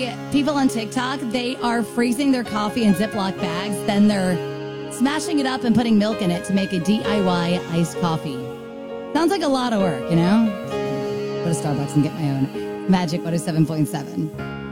people on TikTok, they are freezing their coffee in Ziploc bags. Then they're smashing it up and putting milk in it to make a DIY iced coffee. Sounds like a lot of work, you know? Go to Starbucks and get my own. Magic 107.7.